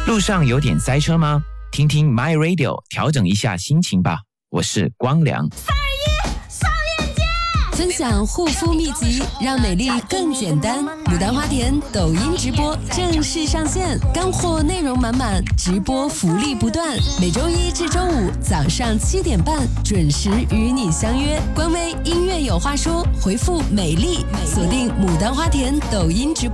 路上有点塞车吗？听听 My Radio， 调整一下心情吧。我是光良。 分享护肤秘籍，让美丽更简单。牡丹花田抖音直播正式上线，干货内容满满，直播福利不断。每周一至周五早上7点半准时与你相约。官微音乐有话说，回复美丽，锁定牡丹花田抖音直播。